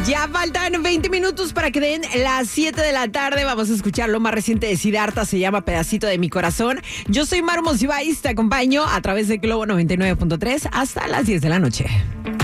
Ya faltan 20 minutos para que den las 7 de la tarde. Vamos a escuchar lo más reciente de Siddhartha, se llama Pedacito de mi corazón. Yo soy Maru Monsiváis, te acompaño a través de Globo 99.3 hasta las 10 de la noche.